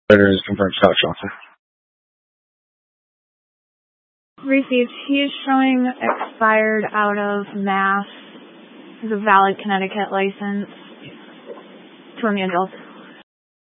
Letter is confirmed Scott Johnson. Received. He is showing expired out of Mass. Has a valid Connecticut license to Emmanuel.